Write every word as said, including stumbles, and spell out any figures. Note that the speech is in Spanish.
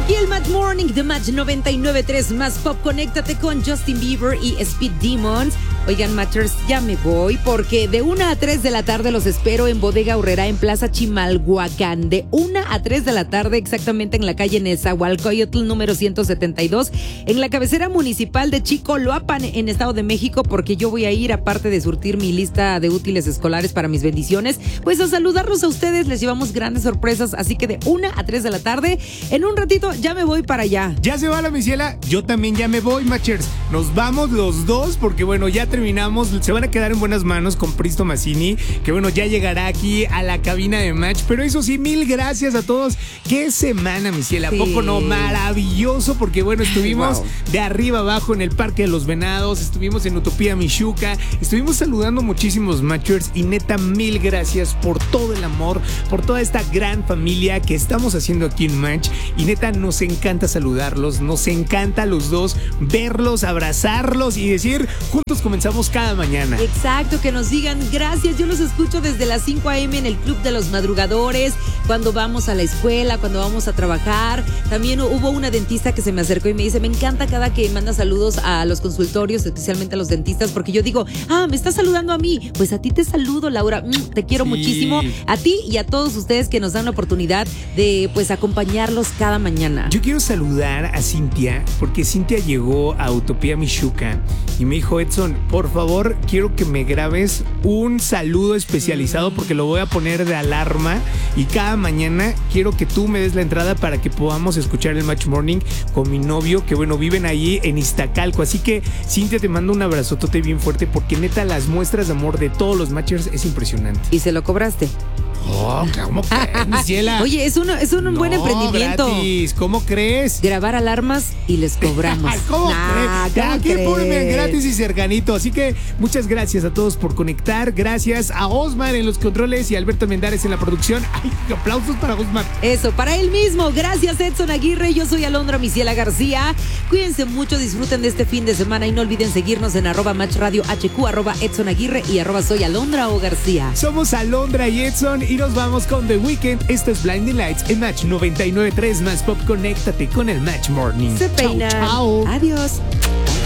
aquí el Match Morning de Match noventa y nueve punto tres más Pop. Conéctate con Justin Bieber y Speed Demons. Oigan, Matchers, ya me voy porque de una a tres de la tarde los espero en Bodega Aurrerá en Plaza Chimalhuacán. De una a tres de la tarde, exactamente en la calle Nezahualcóyotl número ciento setenta y dos, en la cabecera municipal de Chicoloapan, en Estado de México, porque yo voy a ir, aparte de surtir mi lista de útiles escolares para mis bendiciones, pues a saludarlos a ustedes. Les llevamos grandes sorpresas, así que de una a tres de la tarde, en un ratito ya me voy para allá. Ya se va la Miciela, yo también ya me voy, Matchers. Nos vamos los dos porque bueno, ya terminamos. Se van a quedar en buenas manos con Pristo Mazzini, que bueno, ya llegará aquí a la cabina de Match. Pero eso sí, mil gracias a todos. Qué semana, Miciela, sí. ¿Poco no? Maravilloso, porque bueno, estuvimos wow. de arriba abajo en el Parque de los Venados, estuvimos en Utopía Michuca, estuvimos saludando muchísimos Matchers y neta, mil gracias por todo el amor, por toda esta gran familia que estamos haciendo aquí en Match. Y neta, nos encanta saludarlos, nos encanta a los dos verlos, abrazarlos y decir, juntos comenzamos cada mañana. Exacto, que nos digan gracias. Yo los escucho desde las cinco a.m. en el Club de los Madrugadores, cuando vamos a la escuela, cuando vamos a trabajar. También hubo una dentista que se me acercó y me dice, me encanta cada que manda saludos a los consultorios, especialmente a los dentistas, porque yo digo, ah, me está saludando a mí. Pues a ti te saludo, Laura. Mm, te quiero sí. muchísimo. A ti y a todos ustedes que nos dan la oportunidad de pues acompañarlos cada mañana. Yo quiero saludar a Cintia, porque Cintia llegó a Utopía Michuca y me dijo, Edson, por favor, quiero que me grabes un saludo especializado porque lo voy a poner de alarma y cada mañana quiero que tú me des la entrada para que podamos escuchar el Match Morning con mi novio, que bueno, viven ahí en Iztacalco. Así que, Cintia, te mando un abrazotote bien fuerte porque neta, las muestras de amor de todos los Matchers es impresionante. ¿Y se lo cobraste? Oh, ¿cómo crees, Miciela? Oye, es, uno, es un no, buen emprendimiento. Gratis. ¿Cómo crees? Grabar alarmas y les cobramos. ¿Cómo nah, crees? Aquí ponme gratis y cercanito. Así que muchas gracias a todos por conectar. Gracias a Osmar en los controles y a Alberto Mendares en la producción. Ay, aplausos para Osmar. Eso, para él mismo. Gracias, Edson Aguirre. Yo soy Alondra Miciela García. Cuídense mucho, disfruten de este fin de semana y no olviden seguirnos en arroba Match Radio H Q, arroba Edson Aguirre y arroba soy Alondra o García. Somos Alondra y Edson y nos vamos con The Weeknd. Esto es Blinding Lights en Match noventa y nueve punto tres más Pop. Conéctate con el Match Morning. Se peinan. Chau, chau. Adiós.